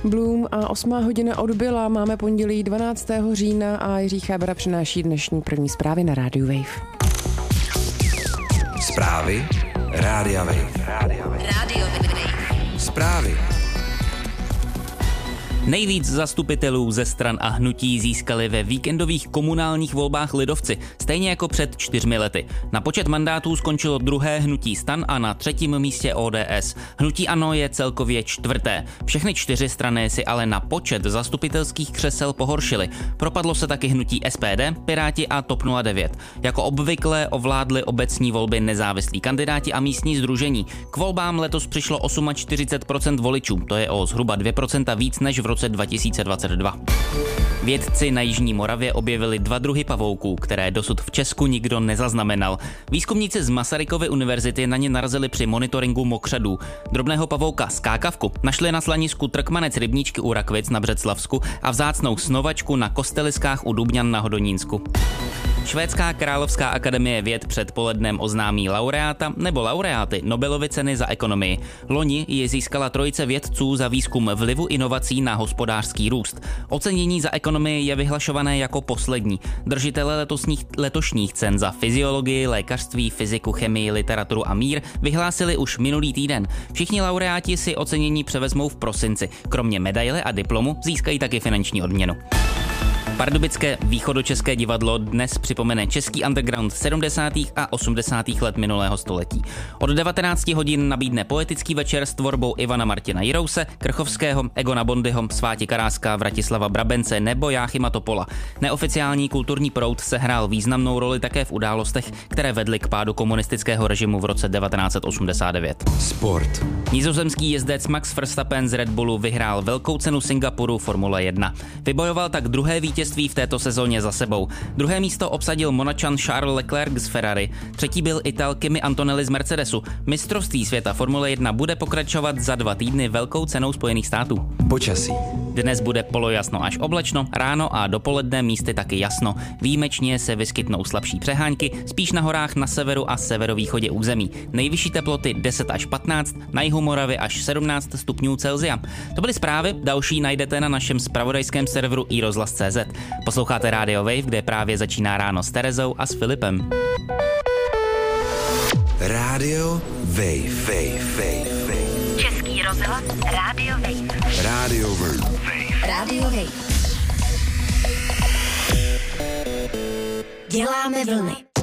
Bloom a 8 hodina odbyla. Máme pondělí 12. října a Jiří Chábera přináší dnešní první zprávy na rádiu Wave. Zprávy Rádia Wave. Rádio Wave. Zprávy. Nejvíc zastupitelů ze stran a hnutí získali ve víkendových komunálních volbách lidovci, stejně jako před 4 lety. Na počet mandátů skončilo druhé hnutí STAN a na 3. místě ODS. Hnutí ANO je celkově 4. Všechny 4 strany si ale na počet zastupitelských křesel pohoršily. Propadlo se taky hnutí SPD, Piráti a TOP 09. Jako obvykle ovládly obecní volby nezávislí kandidáti a místní sdružení. K volbám letos přišlo 48% voličů, to je o zhruba 2% víc než v roce 2022. Vědci na Jižní Moravě objevili 2 druhy pavouků, které dosud v Česku nikdo nezaznamenal. Výzkumníci z Masarykovy univerzity na ně narazili při monitoringu mokřadů. Drobného pavouka skákavku našli na slanisku Trkmanec rybníčky u Rakvic na Břeclavsku a vzácnou snovačku na Kosteliskách u Dubňan na Hodonínsku. Švédská královská akademie věd předpolednem oznámí laureáta nebo laureáty Nobelovy ceny za ekonomii. Loni ji získala trojice vědců za výzkum vlivu inovací na hospodářský růst. Ocenění za ekonomii je vyhlašované jako poslední. Držitele letošních cen za fyziologii, lékařství, fyziku, chemii, literaturu a mír vyhlásili už minulý týden. Všichni laureáti si ocenění převezmou v prosinci. Kromě medaile a diplomu získají taky finanční odměnu. Pardubické východočeské divadlo dnes připomene český underground 70. a 80. let minulého století. Od 19 hodin nabídne poetický večer s tvorbou Ivana Martina Jirouse, Krchovského, Egona Bondyho, Sváti Karáska, Vratislava Brabence nebo Jáchyma Topola. Neoficiální kulturní proud sehrál významnou roli také v událostech, které vedly k pádu komunistického režimu v roce 1989. Sport. Nizozemský jezdec Max Verstappen z Red Bullu vyhrál velkou cenu Singapuru Formule 1. Vybojoval tak druhé vítězství v této sezóně za sebou. Druhé místo obsadil Monačan Charles Leclerc z Ferrari, třetí byl Ital Kimi Antonelli z Mercedesu. Mistrovství světa Formule 1 bude pokračovat za 2 týdny velkou cenou Spojených států. Počasí. Dnes bude polojasno až oblačno, ráno a dopoledne místy taky jasno. Výjimečně se vyskytnou slabší přehánky, spíš na horách na severu a severovýchodě území. Nejvyšší teploty 10 až 15, na jihu Moravy až 17 stupňů Celsia. To byly zprávy, další najdete na našem zpravodajském serveru iRozhlas.cz. Posloucháte Radio Wave, kde právě začíná ráno s Terezou a s Filipem. Radio Wave. Český rozhlas Radio Wave. Radio Wave. Radio Wave. Děláme vlny.